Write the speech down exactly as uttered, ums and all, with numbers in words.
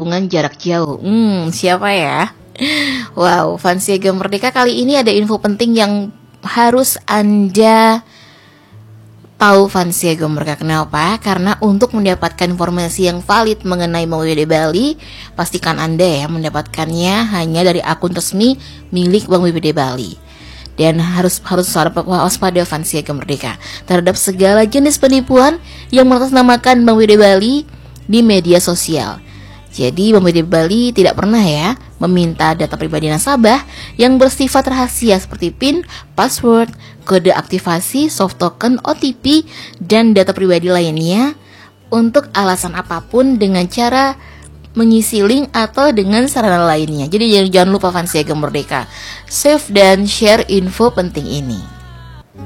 hubungan jarak jauh. Hmm, siapa ya? Wow, fans Siaga Merdeka, kali ini ada info penting yang harus Anda tahu, fans Siaga Merdeka. Kenapa? Karena untuk mendapatkan informasi yang valid mengenai Bang W W D Bali, pastikan Anda ya mendapatkannya hanya dari akun resmi milik Bang W W D Bali. Dan harus harus waspada fans Siaga Merdeka terhadap segala jenis penipuan yang mengatasnamakan Bang W W D Bali di media sosial. Jadi Bang W W D Bali tidak pernah ya meminta data pribadi nasabah yang bersifat rahasia seperti PIN, password, kode aktivasi, soft token, O T P, dan data pribadi lainnya untuk alasan apapun dengan cara mengisi link atau dengan sarana lainnya. Jadi jangan lupa fans Siaga Merdeka, save dan share info penting ini.